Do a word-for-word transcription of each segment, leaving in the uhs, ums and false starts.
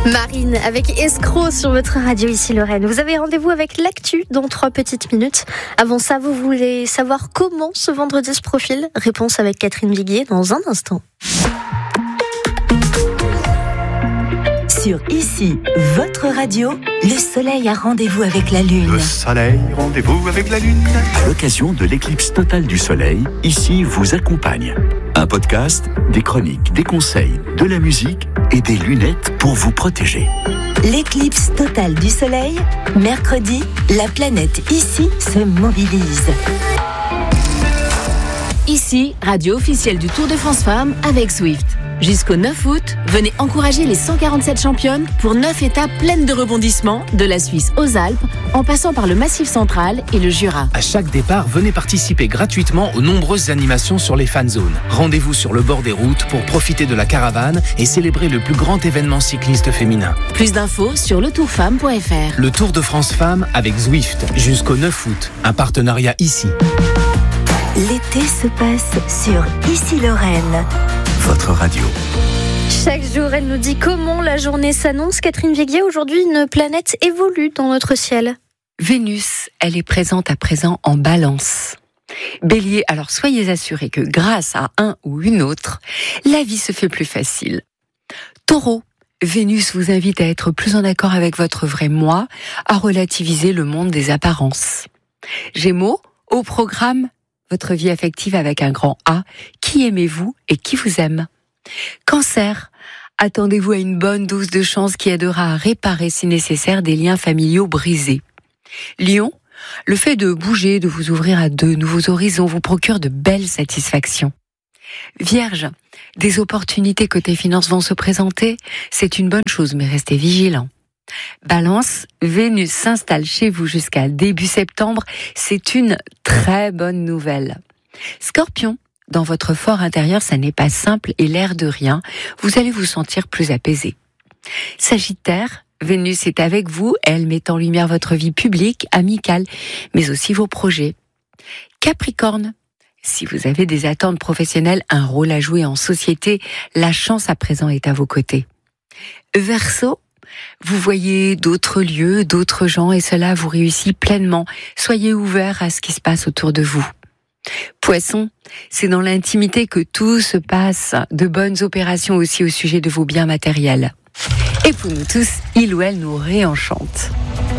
Marine avec Escroc sur votre radio ici Lorraine. Vous avez rendez-vous avec l'actu dans trois petites minutes. Avant ça, vous voulez savoir comment ce vendredi se profile ? Réponse avec Catherine Viguier dans un instant. Sur Ici, votre radio, le soleil a rendez-vous avec la lune. Le soleil, rendez-vous avec la lune. À l'occasion de l'éclipse totale du soleil, Ici vous accompagne. Un podcast, des chroniques, des conseils, de la musique et des lunettes pour vous protéger. L'éclipse totale du soleil, mercredi, la planète Ici se mobilise. Ici, radio officielle du Tour de France Femmes avec Zwift. Jusqu'au neuf août, venez encourager les cent quarante-sept championnes pour neuf étapes pleines de rebondissements, de la Suisse aux Alpes, en passant par le Massif central et le Jura. À chaque départ, venez participer gratuitement aux nombreuses animations sur les fan zones. Rendez-vous sur le bord des routes pour profiter de la caravane et célébrer le plus grand événement cycliste féminin. Plus d'infos sur le tour femme point f r. Le Tour de France Femmes avec Zwift, jusqu'au neuf août. Un partenariat Ici. L'été se passe sur Ici Lorraine. Votre radio. Chaque jour, elle nous dit comment la journée s'annonce. Catherine Viguier, aujourd'hui, une planète évolue dans notre ciel. Vénus, elle est présente à présent en Balance. Bélier, alors soyez assurés que grâce à un ou une autre, la vie se fait plus facile. Taureau, Vénus vous invite à être plus en accord avec votre vrai moi, à relativiser le monde des apparences. Gémeaux, au programme, votre vie affective avec un grand A, qui aimez-vous et qui vous aime ? Cancer, attendez-vous à une bonne dose de chance qui aidera à réparer si nécessaire des liens familiaux brisés. Lion, le fait de bouger, de vous ouvrir à de nouveaux horizons vous procure de belles satisfactions. Vierge, des opportunités côté finances vont se présenter, c'est une bonne chose mais restez vigilants. Balance, Vénus s'installe chez vous jusqu'à début septembre, c'est une très bonne nouvelle. Scorpion, dans votre fort intérieur, ça n'est pas simple et l'air de rien, vous allez vous sentir plus apaisé. Sagittaire, Vénus est avec vous, elle met en lumière votre vie publique, amicale, mais aussi vos projets. Capricorne, si vous avez des attentes professionnelles, un rôle à jouer en société, la chance à présent est à vos côtés. Verseau, vous voyez d'autres lieux, d'autres gens et cela vous réussit pleinement. Soyez ouverts à ce qui se passe autour de vous. Poisson, c'est dans l'intimité que tout se passe. De bonnes opérations aussi au sujet de vos biens matériels. Et pour nous tous, il ou elle nous réenchante.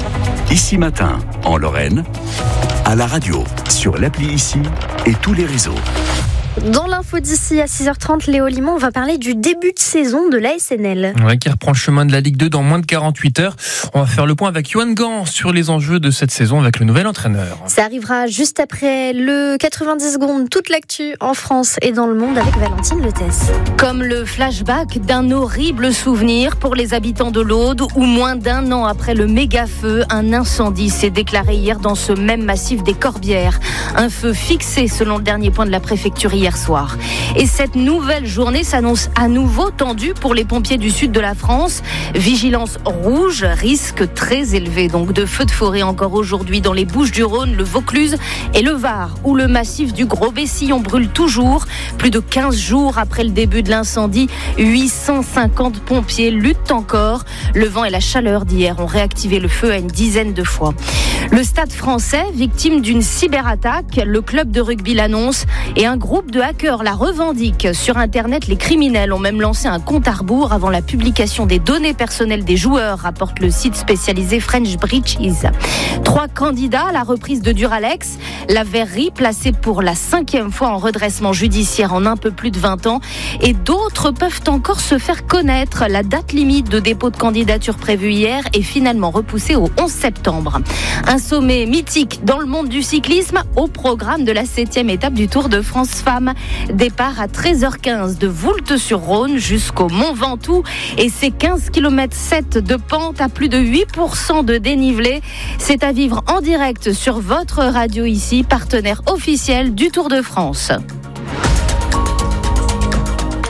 Ici matin, en Lorraine, à la radio, sur l'appli Ici et tous les réseaux. Dans l'info d'ici à six heures trente, Léo Limon, on va parler du début de saison de l'A S N L. Ouais, qui reprend le chemin de la Ligue deux dans moins de quarante-huit heures. On va faire le point avec Yoann Gant sur les enjeux de cette saison avec le nouvel entraîneur. Ça arrivera juste après le quatre-vingt-dix secondes, toute l'actu en France et dans le monde avec Valentine Letès. Comme le flashback d'un horrible souvenir pour les habitants de l'Aude où moins d'un an après le méga-feu, un incendie s'est déclaré hier dans ce même massif des Corbières. Un feu fixé selon le dernier point de la préfecture hier soir. Et cette nouvelle journée s'annonce à nouveau tendue pour les pompiers du sud de la France. Vigilance rouge, risque très élevé donc de feux de forêt encore aujourd'hui dans les Bouches-du-Rhône, le Vaucluse et le Var, où le massif du Gros-Bessillon brûle toujours. Plus de quinze jours après le début de l'incendie, huit cent cinquante pompiers luttent encore. Le vent et la chaleur d'hier ont réactivé le feu à une dizaine de fois. Le Stade français, victime d'une cyberattaque, le club de rugby l'annonce et un groupe de hackers la revendique. Sur Internet, les criminels ont même lancé un compte à rebours avant la publication des données personnelles des joueurs, rapporte le site spécialisé French Breaches. Trois candidats à la reprise de Duralex, la verrerie placée pour la cinquième fois en redressement judiciaire en un peu plus de vingt ans, et d'autres peuvent encore se faire connaître. La date limite de dépôt de candidature prévue hier est finalement repoussée au onze septembre. Un sommet mythique dans le monde du cyclisme au programme de la septième étape du Tour de France Femmes. Départ à treize heures quinze de Voulte-sur-Rhône jusqu'au Mont Ventoux et ses quinze virgule sept kilomètres de pente à plus de huit pour cent de dénivelé. C'est à vivre en direct sur votre radio ici, partenaire officiel du Tour de France.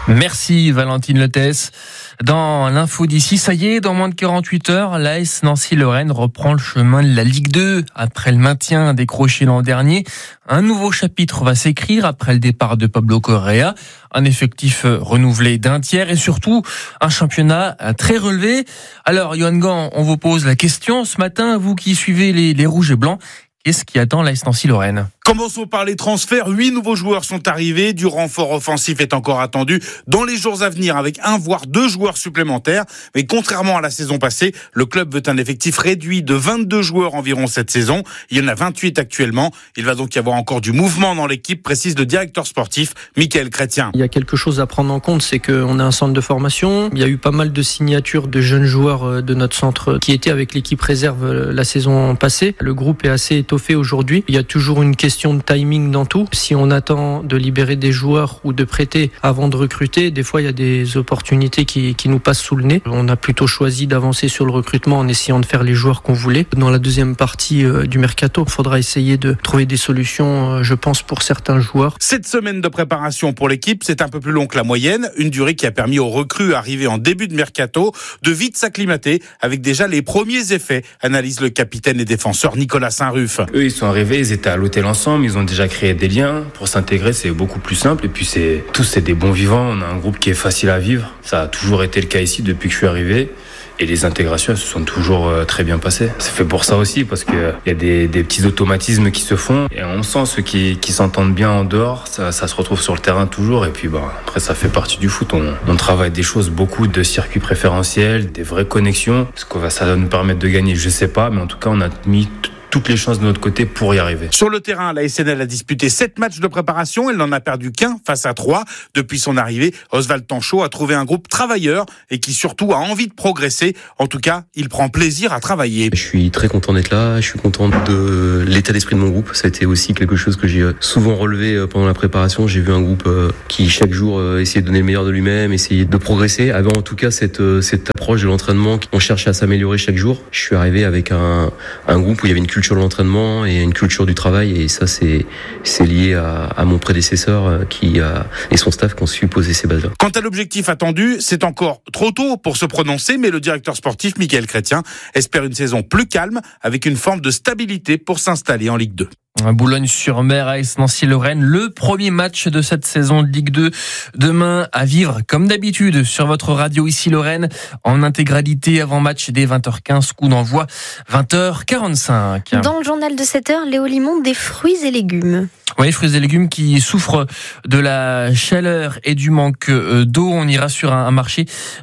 Merci Valentine Lettès. Dans l'info d'ici, ça y est, dans moins de quarante-huit heures, l'A S Nancy-Lorraine reprend le chemin de la Ligue deux. Après le maintien décroché l'an dernier, un nouveau chapitre va s'écrire après le départ de Pablo Correa. Un effectif renouvelé d'un tiers et surtout un championnat très relevé. Alors, Yoann Gant, on vous pose la question ce matin, vous qui suivez les, les rouges et blancs, qu'est-ce qui attend l'A S Nancy-Lorraine ? Commençons par les transferts. Huit nouveaux joueurs sont arrivés. Du renfort offensif est encore attendu dans les jours à venir avec un voire deux joueurs supplémentaires. Mais contrairement à la saison passée, le club veut un effectif réduit de vingt-deux joueurs environ cette saison. Il y en a vingt-huit actuellement. Il va donc y avoir encore du mouvement dans l'équipe, précise le directeur sportif Michael Chrétien. Il y a quelque chose à prendre en compte, c'est qu'on a un centre de formation. Il y a eu pas mal de signatures de jeunes joueurs de notre centre qui étaient avec l'équipe réserve la saison passée. Le groupe est assez étoffé aujourd'hui. Il y a toujours une question de timing dans tout. Si on attend de libérer des joueurs ou de prêter avant de recruter, des fois il y a des opportunités qui, qui nous passent sous le nez. On a plutôt choisi d'avancer sur le recrutement en essayant de faire les joueurs qu'on voulait. Dans la deuxième partie euh, du mercato, il faudra essayer de trouver des solutions, euh, je pense, pour certains joueurs. Cette semaine de préparation pour l'équipe, c'est un peu plus long que la moyenne. Une durée qui a permis aux recrues arrivés en début de mercato de vite s'acclimater avec déjà les premiers effets, analyse le capitaine et défenseur Nicolas Saint-Ruf. Eux, ils sont arrivés, ils étaient à l'hôtel ensemble, ils ont déjà créé des liens. Pour s'intégrer, c'est beaucoup plus simple. Et puis, c'est, tous, c'est des bons vivants. On a un groupe qui est facile à vivre. Ça a toujours été le cas ici depuis que je suis arrivé. Et les intégrations, elles se sont toujours très bien passées. C'est fait pour ça aussi, parce qu'il y a des, des petits automatismes qui se font. Et on sent ceux qui, qui s'entendent bien en dehors, ça, ça se retrouve sur le terrain toujours. Et puis, bah, après, ça fait partie du foot. On, on travaille des choses, beaucoup de circuits préférentiels, des vraies connexions. Ce que ça va nous permettre de gagner, je sais pas. Mais en tout cas, on a mis toutes les chances de notre côté pour y arriver. Sur le terrain, la S N L a disputé sept matchs de préparation. Elle n'en a perdu qu'un face à trois. Depuis son arrivée, Oswald Tanchot a trouvé un groupe travailleur et qui surtout a envie de progresser. En tout cas, il prend plaisir à travailler. Je suis très content d'être là. Je suis content de l'état d'esprit de mon groupe. Ça a été aussi quelque chose que j'ai souvent relevé pendant la préparation. J'ai vu un groupe qui chaque jour essayait de donner le meilleur de lui-même, essayait de progresser. Avait en tout cas cette, cette approche de l'entraînement. On cherchait à s'améliorer chaque jour. Je suis arrivé avec un, un groupe où il y avait une culture de l'entraînement et une culture du travail, et ça c'est c'est lié à, à mon prédécesseur qui a, et son staff qui ont su poser ces bases-là. Quant à l'objectif attendu, c'est encore trop tôt pour se prononcer, mais le directeur sportif Michael Chrétien espère une saison plus calme avec une forme de stabilité pour s'installer en Ligue deux. Boulogne-sur-Mer, A S Nancy-Lorraine, le premier match de cette saison de Ligue deux. Demain, à vivre, comme d'habitude, sur votre radio ici Lorraine, en intégralité avant match dès vingt heures quinze, coup d'envoi vingt heures quarante-cinq. Dans le journal de sept heures, Léo Limon, des fruits et légumes. Oui, fruits et légumes qui souffrent de la chaleur et du manque d'eau. On ira sur un marché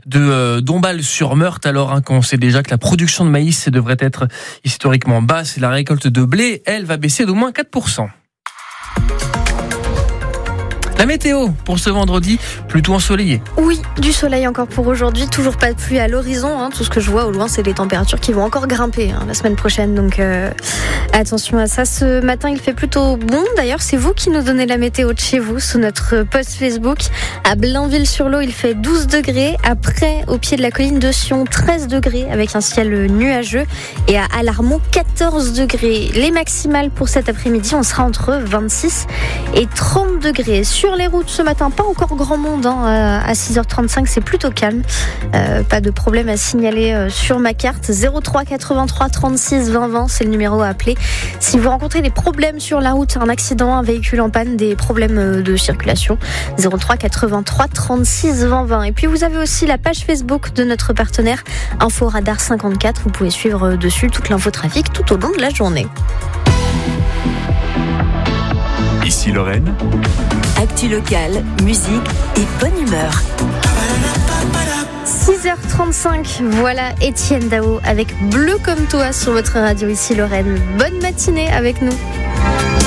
de Dombasle-sur-Meurthe, alors hein, qu'on sait déjà que la production de maïs devrait être historiquement basse et la récolte de blé, elle, va baisser d'au moins quatre pour cent. La météo pour ce vendredi, plutôt ensoleillé. Oui, du soleil encore pour aujourd'hui, toujours pas de pluie à l'horizon. Hein. Tout ce que je vois au loin, c'est les températures qui vont encore grimper hein, la semaine prochaine. Donc euh, attention à ça. Ce matin, il fait plutôt bon. D'ailleurs, c'est vous qui nous donnez la météo de chez vous sous notre post Facebook. À Blainville-sur-Lot, il fait douze degrés. Après, au pied de la colline de Sion, treize degrés avec un ciel nuageux. Et à Alarmont, quatorze degrés. Les maximales pour cet après-midi, on sera entre vingt-six et trente degrés. Sur les routes ce matin, pas encore grand monde hein, à six heures trente-cinq, c'est plutôt calme. Euh, pas de problème à signaler euh, sur ma carte. zéro trois quatre-vingt-trois trente-six vingt vingt, c'est le numéro à appeler. Si vous rencontrez des problèmes sur la route, un accident, un véhicule en panne, des problèmes de circulation, zéro trois quatre-vingt-trois trente-six vingt vingt. Et puis vous avez aussi la page Facebook de notre partenaire Info Radar cinquante-quatre. Vous pouvez suivre dessus toute l'infotrafic tout au long de la journée. Ici Lorraine. Actu locale, musique et bonne humeur. six heures trente-cinq, voilà Étienne Dao avec Bleu comme toi sur votre radio ici Lorraine. Bonne matinée avec nous.